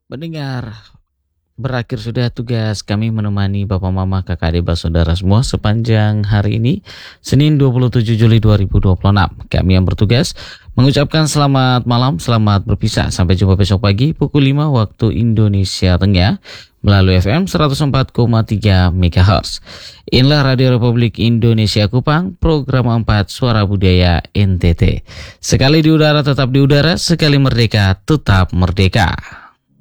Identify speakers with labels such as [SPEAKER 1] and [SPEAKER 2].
[SPEAKER 1] Mendengar, berakhir sudah tugas kami menemani Bapak Mama Kakak adik saudara semua sepanjang hari ini, Senin 27 Juli 2026. Kami yang bertugas mengucapkan selamat malam, selamat berpisah. Sampai jumpa besok pagi pukul 5 waktu Indonesia Tengah melalui FM 104,3 MHz. Inilah Radio Republik Indonesia Kupang, program 4 Suara Budaya NTT. Sekali di udara tetap di udara, sekali merdeka tetap merdeka.